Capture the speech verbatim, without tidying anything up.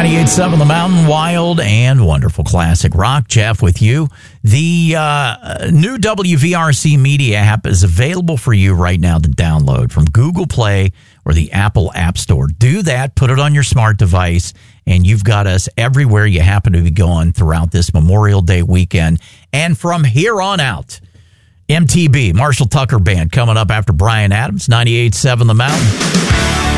ninety-eight point seven The Mountain, wild and wonderful classic rock. Jeff with you. The uh, new W V R C Media app is available for you right now to download from Google Play or the Apple App Store. Do that, put it on your smart device, and you've got us everywhere you happen to be going throughout this Memorial Day weekend. And from here on out, M T B, Marshall Tucker Band, coming up after Bryan Adams, ninety-eight point seven The Mountain.